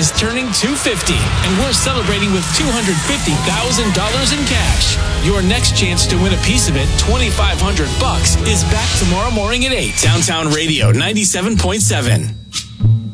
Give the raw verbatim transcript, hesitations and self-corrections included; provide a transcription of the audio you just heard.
is turning two hundred fifty, and we're celebrating with two hundred fifty thousand dollars in cash. Your next chance to win a piece of it, twenty-five hundred bucks, is back tomorrow morning at eight. Downtown Radio ninety-seven point seven.